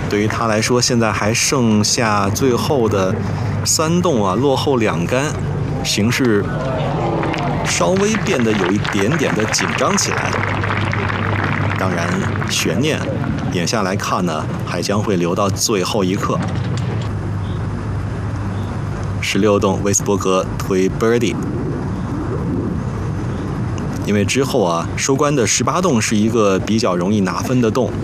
对于他来说，现在还剩下最后的3洞啊，落后2杆，形势稍微变得有一点点的紧张起来。当然，悬念眼下来看呢，还将会留到最后一刻。16洞，威斯伯格推 birdie。因为之后啊，收官的18洞是一个比较容易拿分的洞。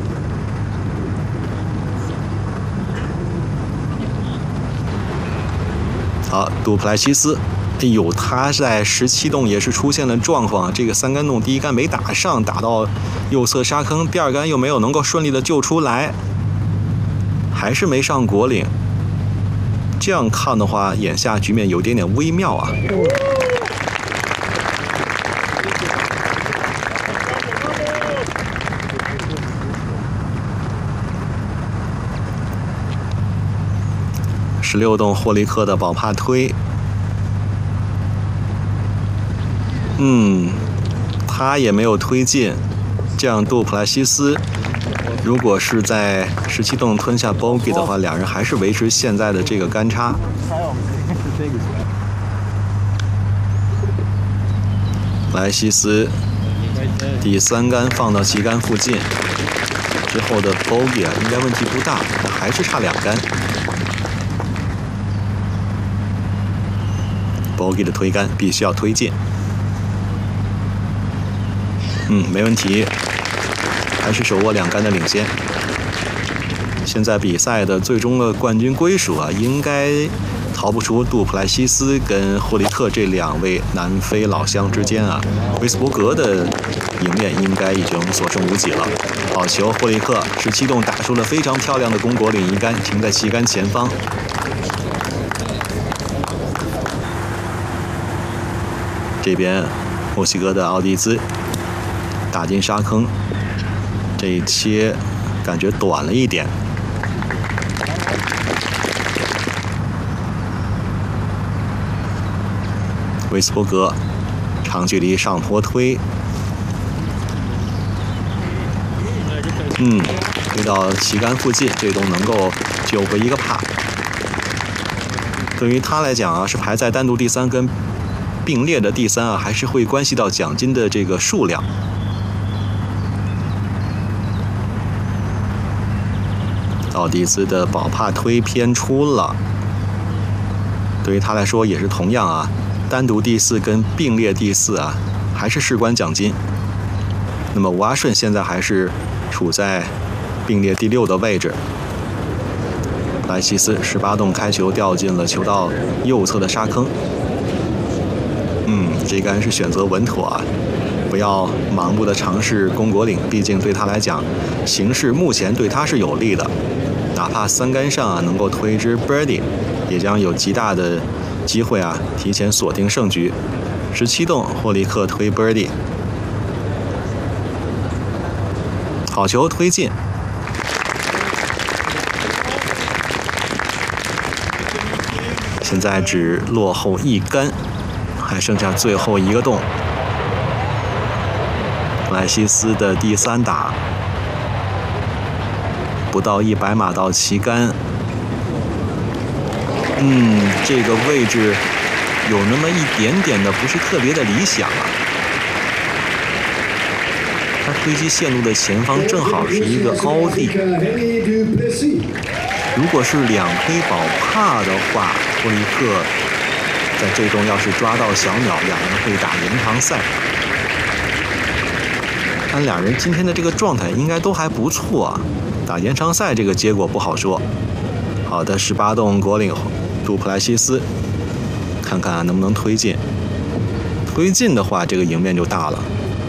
好，杜普莱西斯，哎呦，他在17洞也是出现了状况，这个3杆洞第1杆没打上，打到右侧沙坑，第2杆又没有能够顺利的救出来，还是没上果岭。这样看的话，眼下局面有点点微妙啊。16洞霍利克的保帕推，他也没有推进。这样杜普莱西斯如果是在17洞吞下 bogey 的话，两人还是维持现在的这个杆差。莱西斯第3杆放到旗杆附近，之后的 bogey 啊，应该问题不大，还是差2杆。bogey 的推杆必须要推进，没问题，还是手握2杆的领先。现在比赛的最终的冠军归属啊，应该逃不出杜普莱西斯跟霍利克这2位南非老乡之间啊。威斯伯格的赢面应该已经所剩无几了。好球，霍利克17洞打出了非常漂亮的攻果岭1杆，停在旗杆前方。这边墨西哥的奥蒂兹打进沙坑，这一切感觉短了一点。威斯伯格长距离上坡推，推到旗杆附近，这都能够救回一个帕。对于他来讲啊，是排在单独第3跟并列的第3啊，还是会关系到奖金的这个数量。奥蒂兹的保帕推偏出了，对于他来说也是同样啊，单独第4跟并列第4啊，还是事关奖金。那么吴阿顺现在还是处在并列第6的位置。莱西斯18洞开球掉进了球道右侧的沙坑。这杆是选择稳妥啊，不要盲目的尝试攻果岭，毕竟对他来讲，形势目前对他是有利的。哪怕3杆上啊能够推支 birdie， 也将有极大的机会啊提前锁定胜局。17洞霍利克推 birdie， 好球推进。现在只落后1杆。还剩下最后一个洞，莱西斯的第3打，不到100码到旗杆。这个位置有那么一点点的不是特别的理想啊。他推击线路的前方正好是一个凹地，如果是2推保帕的话，霍利克在这洞要是抓到小鸟，两人会打延长赛。看两人今天的这个状态应该都还不错啊，打延长赛这个结果不好说。好的，18洞果岭杜普莱西斯，看看能不能推进。推进的话，这个赢面就大了。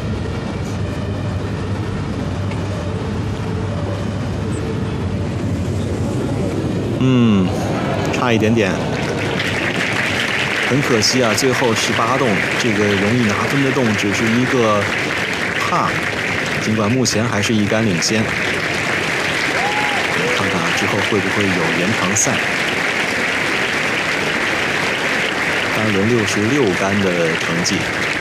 差一点点。很可惜啊，最后18洞这个容易拿分的洞只是一个帕，尽管目前还是1杆领先。看看之后会不会有延长赛。单轮66杆的成绩。